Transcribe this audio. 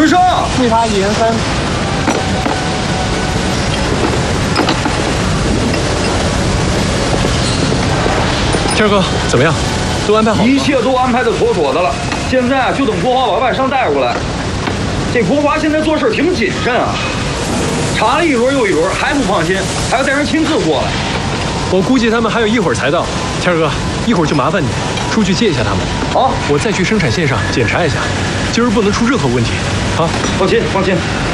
水生， 对他1言3。 天儿哥，怎么样？都安排好了吗？ 一切都安排的妥妥的了。现在啊，就等国华把外伤带过来。这国华现在做事挺谨慎啊，查了一轮又一轮，还不放心，还要带人亲自过来。 我估计他们还有一会儿才到。天儿哥，一会儿就麻烦你出去接一下他们。 好， 我再去生产线上检查一下，今儿不能出任何问题。好， 放心，放心。